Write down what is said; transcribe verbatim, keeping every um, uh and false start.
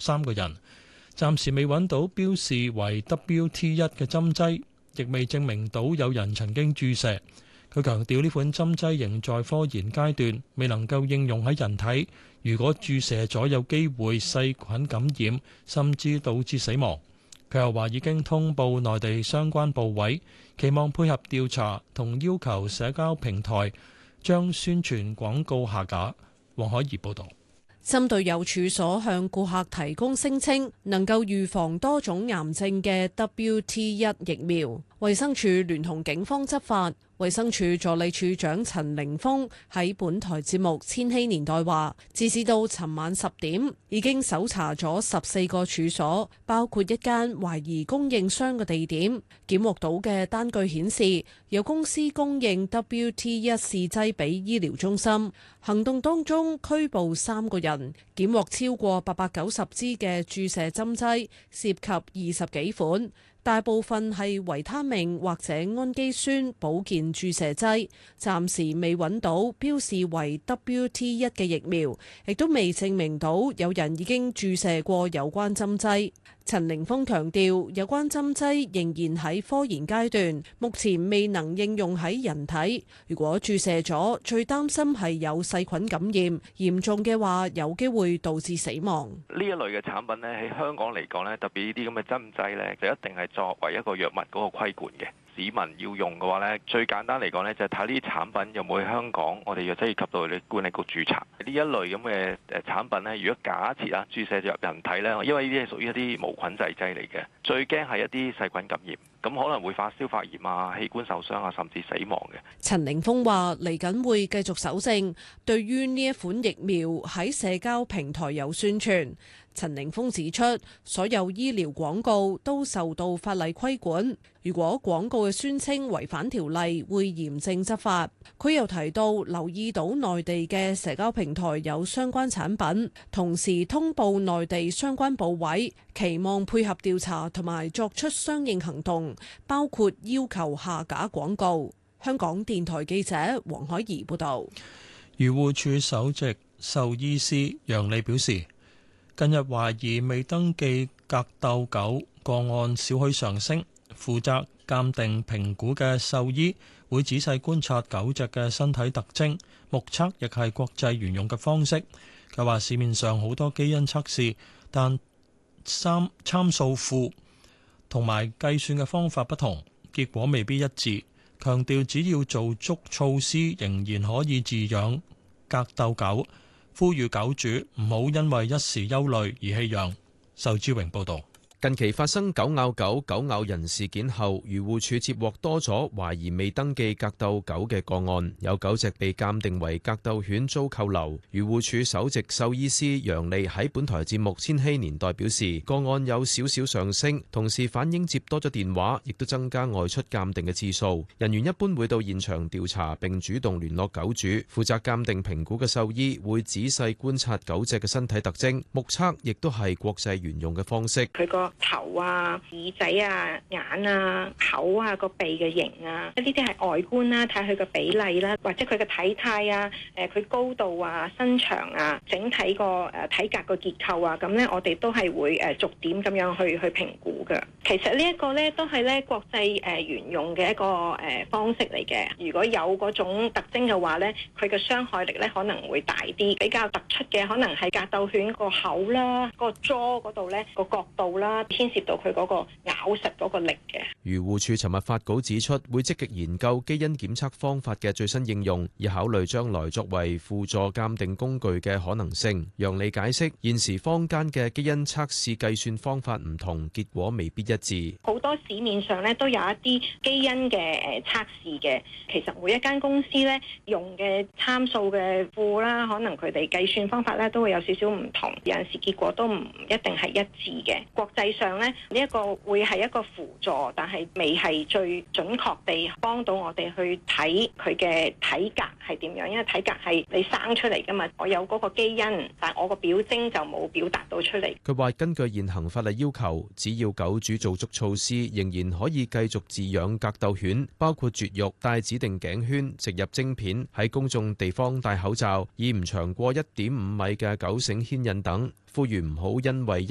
三個人，暫時未揾到標示為 W T 一嘅針劑，亦未證明到有人曾經注射。佢強調呢款針劑仍在科研階段，未能夠應用喺人體。如果注射咗，有機會細菌感染，甚至導致死亡。佢又話已經通報內地相關部委，期望配合調查同要求社交平台將宣傳廣告下架。黃海怡報導。 針對有處所向顧客提供聲稱能夠預防多種癌症嘅 W T 一疫苗，衛生署聯同警方執法。衛生署助理署長陳凌峰喺本台節目《千禧年代》話，截至到尋晚十點，已經搜查咗十四個處所，包括一間懷疑供應商嘅地點。檢獲到嘅單據顯示，有公司供應 W T 一試劑俾醫療中心。行動當中拘捕三個人，檢獲超過八百九十支嘅注射針劑，涉及二十幾款。大部分係維他命或者氨基酸保健注射劑，暫時未揾到標示為 W T 一嘅疫苗，亦都未證明到有人已經注射過有關針劑。陳凌峰強調，有關針劑仍然喺科研階段，目前未能應用喺人體。如果注射咗，最擔心係有細菌感染，嚴重嘅話有機會導致死亡。 呢一類嘅產品呢，喺香港嚟講呢，特別呢啲咁嘅針劑呢，就一定係作為一個藥物嗰個規管嘅。市民要用嘅話呢，最簡單嚟講呢，就係睇呢啲產品有冇喺香港我哋藥劑業及道理管理局註冊。呢一類咁嘅誒產品呢，如果假設啊注射入人體呢，因為呢啲係屬於一啲無菌製劑嚟嘅，最驚係一啲細菌感染，咁可能會發燒發炎啊、器官受傷啊，甚至死亡嘅。 陳凌峰話：嚟緊會繼續搜證，對於呢一款疫苗喺社交平台有宣傳。陳凌峰指出，所有醫療廣告都受到法例規管，如果廣告嘅宣稱違反條例，會嚴正執法。佢又提到，留意到內地嘅社交平台有相關產品，同時通報內地相關部委，期望配合調查同埋作出相應行動，包括要求下架廣告。香港電台記者黃海怡報導。 漁護署首席獸醫師楊利表示，近日懷疑未登記格鬥狗個案少許上升，負責鑑定評估嘅獸醫會仔細觀察狗隻嘅身體特徵，目測亦係國際沿用嘅方式。佢話市面上好多基因測試，但參參數庫同埋計算嘅方法不同，結果未必一致。強調只要做足措施，仍然可以飼養格鬥狗。呼籲狗主唔好因為一時憂慮而棄養。仇志榮報導。 近期發生狗咬狗、狗咬人事件後，漁護署接獲多咗懷疑未登記格鬥狗嘅個案，有狗隻被鑑定為格鬥犬遭扣留。漁護署首席獸醫師楊利喺本台節目《千禧年代》表示，個案有少少上升，同時反映接多咗電話，亦都增加外出鑑定嘅次數。人員一般會到現場調查並主動聯絡狗主。負責鑑定評估嘅獸醫會仔細觀察狗隻嘅身體特徵，目測亦都係國際沿用嘅方式。 佢個頭啊、耳仔啊、眼啊、口啊、個鼻嘅形啊，呢啲係外觀啦，睇佢個比例啦，或者佢嘅體態啊、誒佢高度啊、身長啊、整體個誒體格個結構啊，咁咧我哋都係會誒逐點咁樣去去評估嘅。其實呢一個咧都係咧國際誒沿用嘅一個誒方式嚟嘅。如果有嗰種特徵嘅話咧，佢嘅傷害力咧可能會大啲。比較突出嘅可能係格鬥犬個口啦、個 jaw 嗰度咧個角度啦。牽涉到佢嗰個咬實嗰個力嘅。 漁護署尋日發稿指出，會積極研究基因檢測方法嘅最新應用，以考慮將來作為輔助鑑定工具嘅可能性。楊利解釋，現時坊間嘅基因測試計算方法唔同，結果未必一致。 好多市面上咧都有一啲基因嘅誒測試嘅，其實每一間公司咧用嘅參數嘅庫啦，可能佢哋計算方法咧都會有少少唔同，有陣時結果都唔一定係一致嘅。國際上咧呢一個會係一個輔助，但係未係最準確地幫到我哋去睇佢嘅體格係點樣，因為體格係你生出嚟噶嘛，我有嗰個基因，但我個表徵就冇表達到出嚟。 佢話根據現行法例要求，只要狗主做足措施，仍然可以繼續飼養格鬥犬，包括絕育、戴指定頸圈、植入晶片、喺公眾地方戴口罩、以唔長過一點五米嘅狗繩牽引等。呼籲唔好因為一